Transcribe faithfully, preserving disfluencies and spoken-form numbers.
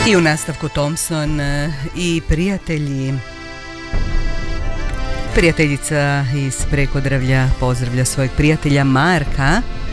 I u nastavku Thompson i prijatelji. Prijateljica iz Prekodravlja pozdravlja svojeg prijatelja Marka.